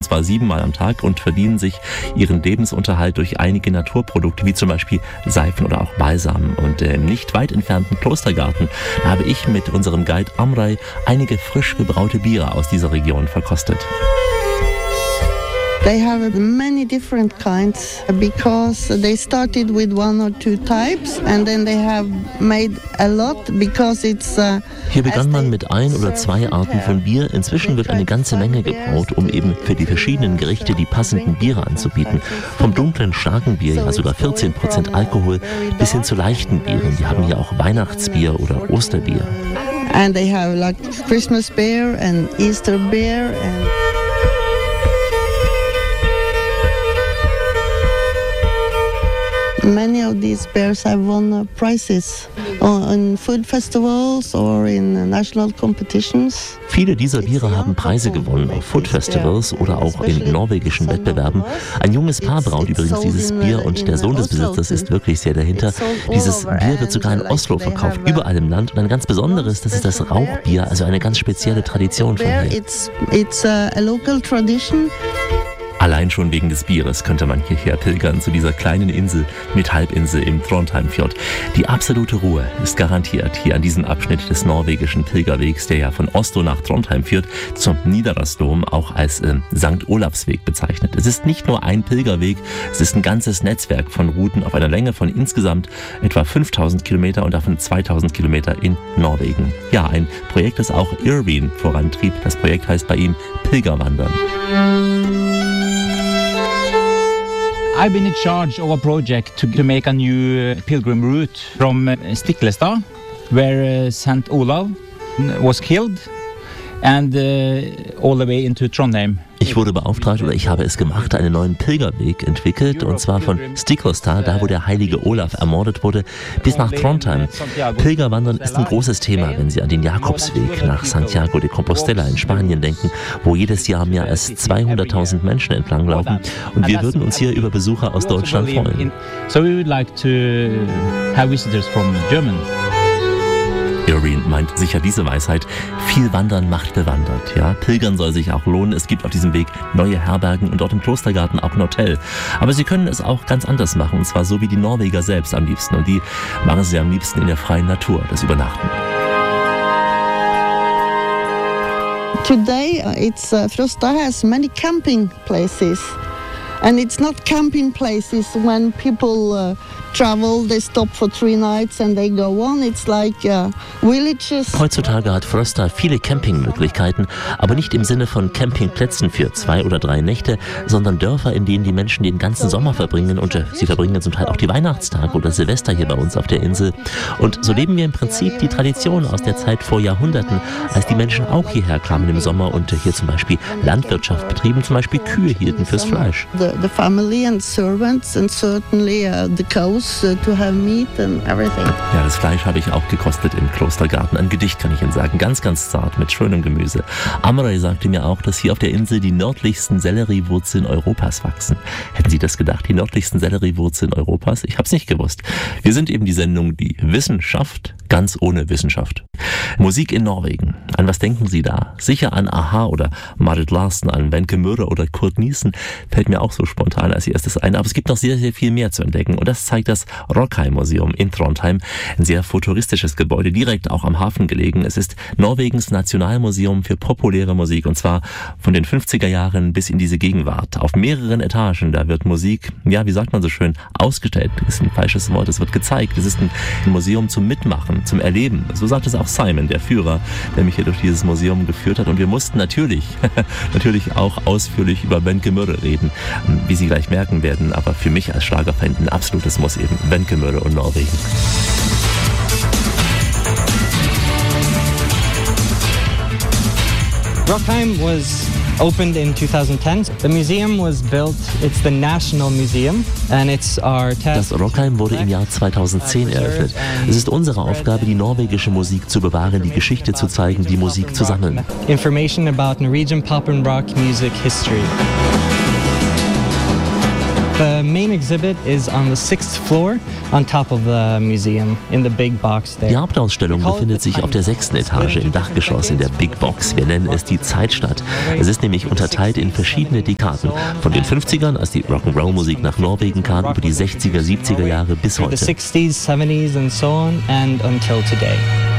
zwar 7-mal am Tag, und verdienen sich ihren Lebensunterhalt durch einige Naturprodukte, wie zum Beispiel Seifen oder auch Balsam. Und im nicht weit entfernten Klostergarten, da habe ich mit unserem Guide Amray einige frisch gebraute Biere aus dieser Region verkostet. They have many different kinds because they started with 1 or 2 types and then they have made a lot because it's Hier begann man mit 1 oder 2 Arten von Bier. Inzwischen wird eine ganze Menge gebraut, um eben für die verschiedenen Gerichte die passenden Biere anzubieten. Vom dunklen, starken Bier, ja sogar 14% Alkohol, bis hin zu leichten Bieren. Die haben hier auch Weihnachtsbier oder Osterbier. And they have like Christmas beer and Easter beer and many of these beers have won prizes in food festivals or in national competitions. Viele dieser Biere haben Preise gewonnen auf Food-Festivals oder auch in norwegischen Wettbewerben. Ein junges Paar braut übrigens dieses Bier und der Sohn des Besitzers ist wirklich sehr dahinter. Dieses Bier wird sogar in Oslo verkauft, überall im Land. Und ein ganz besonderes, das ist das Rauchbier, also eine ganz spezielle Tradition von hier. It's a local tradition. Allein schon wegen des Bieres könnte man hierher pilgern, zu dieser kleinen Insel mit Halbinsel im Trondheimfjord. Die absolute Ruhe ist garantiert hier an diesem Abschnitt des norwegischen Pilgerwegs, der ja von Oslo nach Trondheim führt, zum Nidarosdom, auch als St. Olavsweg bezeichnet. Es ist nicht nur ein Pilgerweg, es ist ein ganzes Netzwerk von Routen auf einer Länge von insgesamt etwa 5000 Kilometer und davon 2000 Kilometer in Norwegen. Ja, ein Projekt, das auch Irwin vorantrieb. Das Projekt heißt bei ihm Pilgerwandern. I've been in charge of a project to make a new pilgrim route from Stiklestad, where St. Olav was killed, and all the way into Trondheim. Ich wurde beauftragt, oder ich habe es gemacht, einen neuen Pilgerweg entwickelt, und zwar von Stiklestad, da wo der heilige Olaf ermordet wurde, bis nach Trondheim. Pilgerwandern ist ein großes Thema, wenn Sie an den Jakobsweg nach Santiago de Compostela in Spanien denken, wo jedes Jahr mehr als 200.000 Menschen entlanglaufen, und wir würden uns hier über Besucher aus Deutschland freuen. So we would like to have visitors from Germany. Irwin meint sicher diese Weisheit: viel Wandern macht bewandert. Ja, Pilgern soll sich auch lohnen. Es gibt auf diesem Weg neue Herbergen und dort im Klostergarten auch ein Hotel. Aber Sie können es auch ganz anders machen, und zwar so wie die Norweger selbst am liebsten. Und die machen sie am liebsten in der freien Natur, das Übernachten. Today Frosta has many camping places. And it's not camping places when people travel, they stop for 3 nights and they go on. It's like villages. Heutzutage hat Frosta viele Campingmöglichkeiten, aber nicht im Sinne von Campingplätzen für 2 oder 3 Nächte, sondern Dörfer, in denen die Menschen den ganzen Sommer verbringen, und sie verbringen zum Teil auch die Weihnachtstage oder Silvester hier bei uns auf der Insel. Und so leben wir im Prinzip die Tradition aus der Zeit vor Jahrhunderten, als die Menschen auch hierher kamen im Sommer und hier zum Beispiel Landwirtschaft betrieben, zum Beispiel Kühe hielten fürs Fleisch. The family and servants and certainly the cows to have meat and everything. Ja, das Fleisch habe ich auch gekostet im Klostergarten. Ein Gedicht, kann ich Ihnen sagen, ganz, ganz zart mit schönem Gemüse. Amray sagte mir auch, dass hier auf der Insel die nördlichsten Selleriewurzeln Europas wachsen. Hätten Sie das gedacht, die nördlichsten Selleriewurzeln Europas? Ich habe es nicht gewusst. Wir sind eben die Sendung Die Wissenschaft ganz ohne Wissenschaft. Musik in Norwegen. An was denken Sie da? Sicher an Aha oder Marit Larsen, an Wenche Møhre oder Kurt Nielsen. Fällt mir auch so spontan als erstes ein. Aber es gibt noch sehr, sehr viel mehr zu entdecken. Und das zeigt das Rockheim-Museum in Trondheim. Ein sehr futuristisches Gebäude, direkt auch am Hafen gelegen. Es ist Norwegens Nationalmuseum für populäre Musik. Und zwar von den 50er Jahren bis in diese Gegenwart. Auf mehreren Etagen, da wird Musik, ja, wie sagt man so schön, ausgestellt. Das ist ein falsches Wort. Es wird gezeigt. Es ist ein Museum zum Mitmachen, zum Erleben. So sagt es auch Simon, der Führer, der mich hier durch dieses Museum geführt hat. Und wir mussten natürlich auch ausführlich über Wenche Møhre reden, wie Sie gleich merken werden. Aber für mich als Schlagerfan ein absolutes Muss eben. Wenche Møhre und Norwegen. Rockheim was opened in 2010. The museum was built, it's the National Museum and it's our task. Das Rockheim wurde im Jahr 2010 eröffnet. Es ist unsere Aufgabe, die norwegische Musik zu bewahren, die Geschichte zu zeigen, die Musik zu sammeln. Information about Norwegian pop and rock music history. The main exhibit is on the 6th floor on top of the museum in the big box there. Die Hauptausstellung befindet sich auf der 6. Etage im Dachgeschoss in der Big Box. Wir nennen es die Zeitstadt. Es ist nämlich unterteilt in verschiedene Dekaden. Von den 50ern, als die Rock'n'Roll-Musik nach Norwegen kam, über die 60er, 70er Jahre bis heute. The 60s, 70s and so on and until today.